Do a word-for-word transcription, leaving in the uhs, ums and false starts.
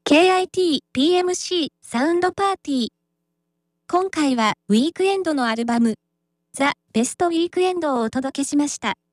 ケーアイティー ピーエムシー サウンドパーティー。今回はウィークエンドのアルバム、ザ・ベストウィークエンドをお届けしました。